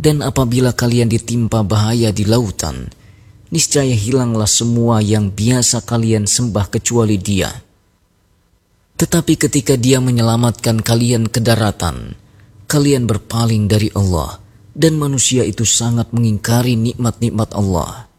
Dan apabila kalian ditimpa bahaya di lautan, niscaya hilanglah semua yang biasa kalian sembah kecuali Dia. Tetapi ketika Dia menyelamatkan kalian ke daratan, kalian berpaling dari Allah, dan manusia itu sangat mengingkari nikmat-nikmat Allah.